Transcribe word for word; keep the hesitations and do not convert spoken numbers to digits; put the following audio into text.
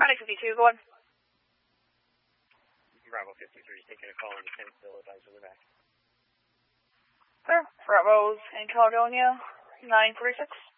Contact fifty-two, go on. Bravo fifty-three, taking a call on the Kempsville, advisor with back. Sir, Bravo's in Caledonia, nine forty-six.